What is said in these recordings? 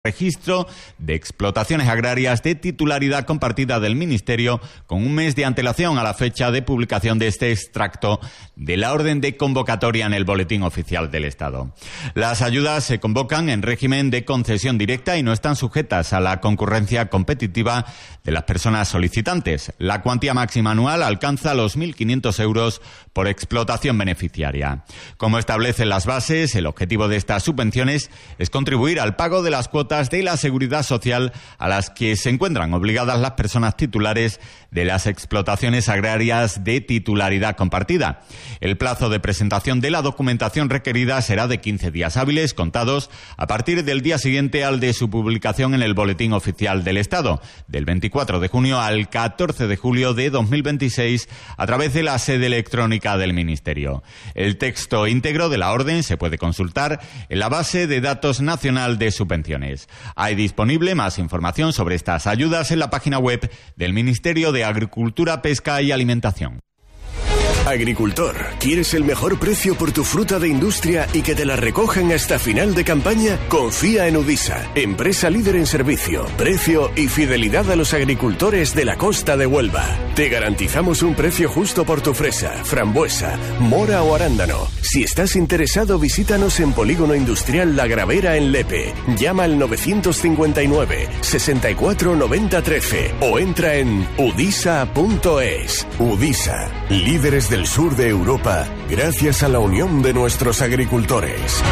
registro de explotaciones agrarias de titularidad compartida del Ministerio con un mes de antelación a la fecha de publicación de este extracto de la orden de convocatoria en el Boletín Oficial del Estado. Las ayudas se convocan en régimen de concesión directa y no están sujetas a la concurrencia competitiva de las personas solicitantes. La cuantía máxima anual alcanza los 1.500 euros por explotación beneficiaria. Como establecen las bases, el objetivo de estas subvenciones es contribuir al pago de las cuotas de la Seguridad Social a las que se encuentran obligadas las personas titulares de las explotaciones agrarias de titularidad compartida. El plazo de presentación de la documentación requerida será de 15 días hábiles contados a partir del día siguiente al de su publicación en el Boletín Oficial del Estado, del 24 de junio al 14 de julio de 2026, a través de la sede electrónica del Ministerio. El texto íntegro de la orden se puede consultar en la base de datos nacional de subvenciones. Hay disponible más información sobre estas ayudas en la página web del Ministerio de Agricultura, Pesca y Alimentación. Agricultor, ¿quieres el mejor precio por tu fruta de industria y que te la recojan hasta final de campaña? Confía en Udisa, empresa líder en servicio, precio y fidelidad a los agricultores de la costa de Huelva. Te garantizamos un precio justo por tu fresa, frambuesa, mora o arándano. Si estás interesado, visítanos en Polígono Industrial La Gravera en Lepe. Llama al 959 64 90 13 o entra en udisa.es. Udisa, líderes del sur de Europa, gracias a la unión de nuestros agricultores.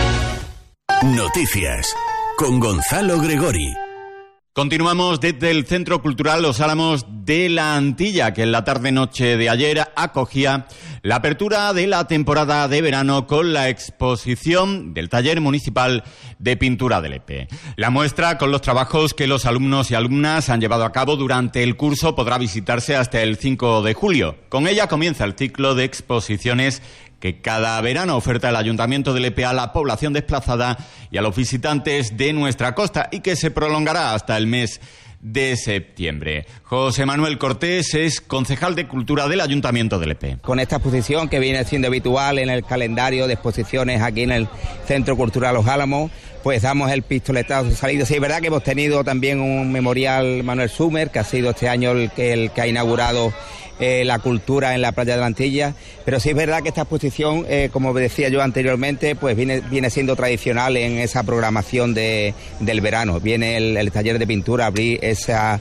Noticias con Gonzalo Gregori. Continuamos desde el Centro Cultural Los Álamos de la Antilla, que en la tarde-noche de ayer acogía la apertura de la temporada de verano con la exposición del Taller Municipal de Pintura de Lepe. La muestra, con los trabajos que los alumnos y alumnas han llevado a cabo durante el curso, podrá visitarse hasta el 5 de julio. Con ella comienza el ciclo de exposiciones que cada verano oferta el Ayuntamiento de Lepe a la población desplazada y a los visitantes de nuestra costa y que se prolongará hasta el mes de septiembre. José Manuel Cortés es concejal de Cultura del Ayuntamiento de Lepe. Con esta exposición que viene siendo habitual en el calendario de exposiciones aquí en el Centro Cultural Los Álamos, pues damos el pistoletazo de salida. Sí, es verdad que hemos tenido también un memorial Manuel Sumer, que ha sido este año el que ha inaugurado la cultura en la playa de la Antilla, pero sí es verdad que esta exposición, como decía yo anteriormente, pues viene siendo tradicional en esa programación del verano. Viene el taller de pintura a abrir esas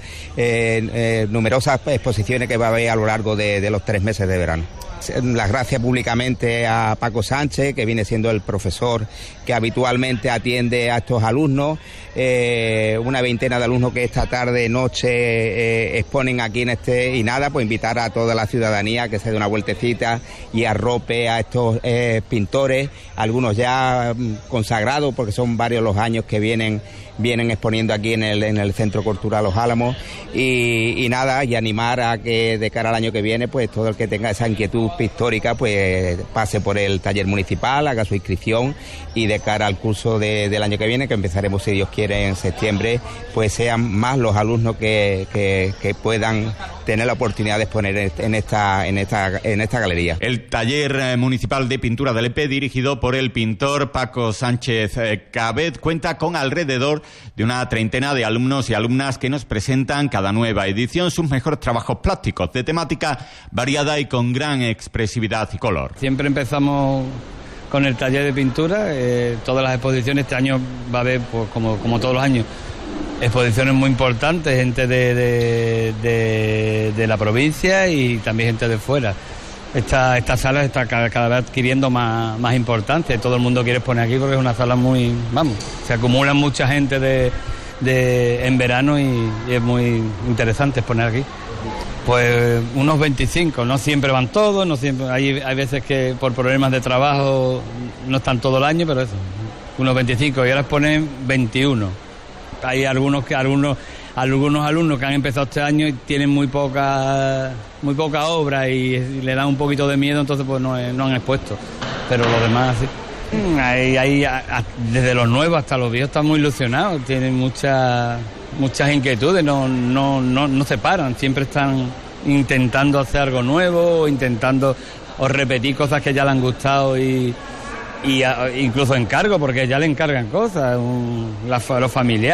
numerosas exposiciones que va a haber a lo largo de los 3 meses de verano. Las gracias públicamente a Paco Sánchez, que viene siendo el profesor que habitualmente atiende a estos alumnos, una veintena de alumnos que esta tarde-noche exponen aquí y nada, pues invitar a toda la ciudadanía que se dé una vueltecita y arrope a estos pintores, algunos ya consagrados porque son varios los años que vienen exponiendo aquí en el Centro Cultural Los Álamos y nada, y animar a que de cara al año que viene, pues todo el que tenga esa inquietud pictórica, pues pase por el taller municipal, haga su inscripción y de cara al curso del año que viene, que empezaremos, si Dios quiere, en septiembre, pues sean más los alumnos que puedan tener la oportunidad de exponer en esta galería. El taller municipal de pintura de Lepe, dirigido por el pintor Paco Sánchez Cabet, cuenta con alrededor de una treintena de alumnos y alumnas que nos presentan cada nueva edición sus mejores trabajos plásticos de temática variada y con gran expresividad y color. Siempre empezamos con el taller de pintura, todas las exposiciones. Este año va a haber, pues, como todos los años, exposiciones muy importantes, gente de la provincia y también gente de fuera. Esta sala está cada vez adquiriendo más importancia. Todo el mundo quiere exponer aquí porque es una sala se acumulan mucha gente en verano y es muy interesante exponer aquí. Pues unos 25, no siempre van todos, no siempre, hay veces que por problemas de trabajo no están todo el año, pero eso, unos 25 y ahora exponen 21. Hay algunos alumnos que han empezado este año y tienen muy poca obra y le dan un poquito de miedo, entonces pues no han expuesto, pero los demás sí. Desde los nuevos hasta los viejos están muy ilusionados, tienen muchas inquietudes, no se paran, siempre están intentando hacer algo nuevo, intentando repetir cosas que ya le han gustado y incluso encargo, porque ya le encargan cosas, los familiares.